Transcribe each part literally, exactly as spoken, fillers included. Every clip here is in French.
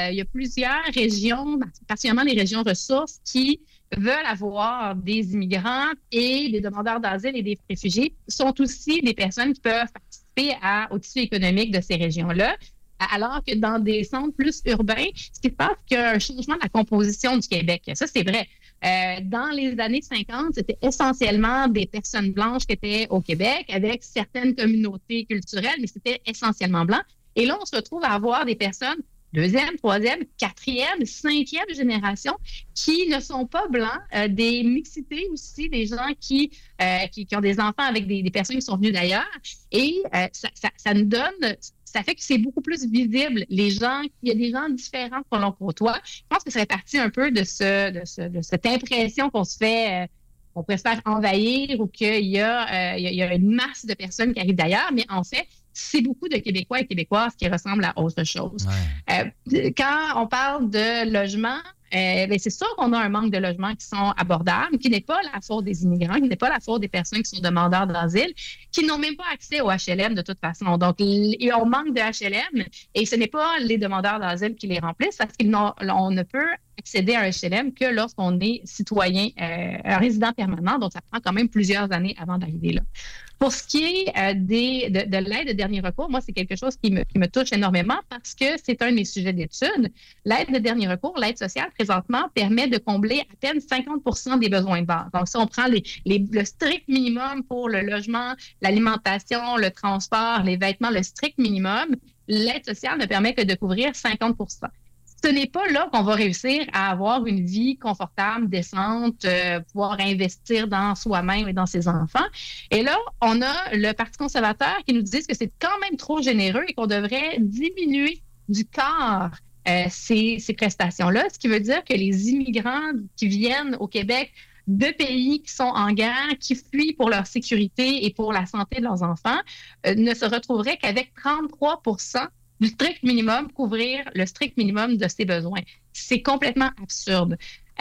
euh, il y a plusieurs régions, particulièrement les régions ressources, qui veulent avoir des immigrants et des demandeurs d'asile et des réfugiés sont aussi des personnes qui peuvent participer à, au tissu économique de ces régions-là. Alors que dans des centres plus urbains, ce qui se passe, c'est qu'il y a un changement de la composition du Québec. Ça, c'est vrai. Euh, dans les années cinquante, c'était essentiellement des personnes blanches qui étaient au Québec avec certaines communautés culturelles, mais c'était essentiellement blanc. Et là, on se retrouve à avoir des personnes deuxième, troisième, quatrième, cinquième génération qui ne sont pas blancs, euh, des mixités aussi, des gens qui, euh, qui, qui ont des enfants avec des, des personnes qui sont venues d'ailleurs. Et euh, ça, ça, ça nous donne... Ça fait que c'est beaucoup plus visible. Les gens, il y a des gens différents que l'on côtoie. Je pense que ça fait partie un peu de ce, de, ce, de cette impression qu'on se fait, euh, qu'on pourrait se faire envahir ou qu'il y a, euh, il y a une masse de personnes qui arrivent d'ailleurs. Mais en fait, c'est beaucoup de Québécois et Québécoises qui ressemblent à autre chose. Ouais. Euh, quand on parle de logement, euh, bien, c'est sûr qu'on a un manque de logements qui sont abordables, qui n'est pas la faute des immigrants, qui n'est pas la faute des personnes qui sont demandeurs d'asile, qui n'ont même pas accès au H L M de toute façon. Donc, on manque de H L M et ce n'est pas les demandeurs d'asile qui les remplissent parce qu'on ne peut accéder à un H L M que lorsqu'on est citoyen, euh, un résident permanent. Donc, ça prend quand même plusieurs années avant d'arriver là. Pour ce qui est euh, des, de, de l'aide de dernier recours, moi, c'est quelque chose qui me, qui me touche énormément parce que c'est un de mes sujets d'étude. L'aide de dernier recours, l'aide sociale, présentement, permet de combler à peine cinquante pour cent des besoins de base. Donc, si on prend les, les, le strict minimum pour le logement, l'alimentation, le transport, les vêtements, le strict minimum, l'aide sociale ne permet que de couvrir cinquante pour cent. Ce n'est pas là qu'on va réussir à avoir une vie confortable, décente, euh, pouvoir investir dans soi-même et dans ses enfants. Et là, on a le Parti conservateur qui nous dit que c'est quand même trop généreux et qu'on devrait diminuer du quart euh, ces, ces prestations-là, ce qui veut dire que les immigrants qui viennent au Québec de pays qui sont en guerre, qui fuient pour leur sécurité et pour la santé de leurs enfants, euh, ne se retrouveraient qu'avec trente-trois pour cent du strict minimum, couvrir le strict minimum de ses besoins. C'est complètement absurde. Euh,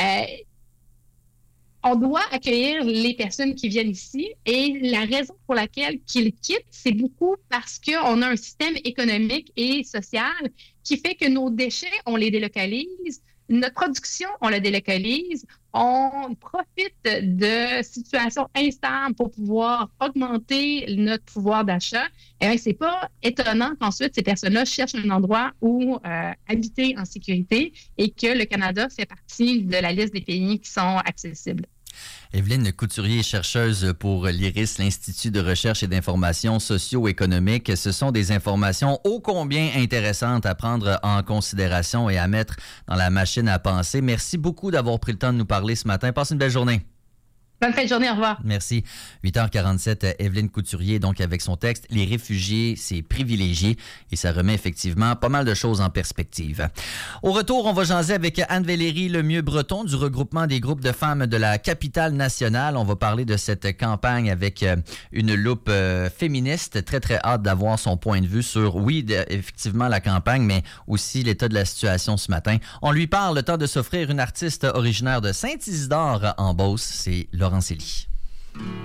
on doit accueillir les personnes qui viennent ici et la raison pour laquelle qu'ils quittent, c'est beaucoup parce qu'on a un système économique et social qui fait que nos déchets, on les délocalise, notre production, on la délocalise, on profite de situations instables pour pouvoir augmenter notre pouvoir d'achat. Et bien, c'est pas étonnant qu'ensuite ces personnes-là cherchent un endroit où euh, habiter en sécurité et que le Canada fait partie de la liste des pays qui sont accessibles. Evelyne Couturier, chercheuse pour l'I R I S, l'Institut de recherche et d'information socio-économique. Ce sont des informations ô combien intéressantes à prendre en considération et à mettre dans la machine à penser. Merci beaucoup d'avoir pris le temps de nous parler ce matin. Passe une belle journée. Bonne fin de journée, au revoir. Merci. huit heures quarante-sept, Evelyne Couturier, donc avec son texte « Les réfugiés, c'est privilégié » et ça remet effectivement pas mal de choses en perspective. Au retour, on va jaser avec Anne-Valérie Lemieux-Breton du regroupement des groupes de femmes de la capitale nationale. On va parler de cette campagne avec une loupe féministe. Très, très hâte d'avoir son point de vue sur, oui, de, effectivement, la campagne, mais aussi l'état de la situation ce matin. On lui parle le temps de s'offrir une artiste originaire de Saint-Isidore en Beauce. C'est Laurent Célie.